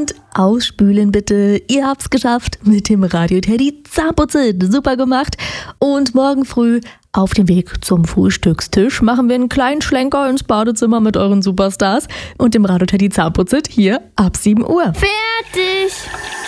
Und ausspülen bitte. Ihr habt's geschafft mit dem Radio Teddy Zahnputze. Super gemacht. Und morgen früh auf dem Weg zum Frühstückstisch machen wir einen kleinen Schlenker ins Badezimmer mit euren Superstars und dem Radio Teddy Zahnputze hier ab 7 Uhr. Fertig!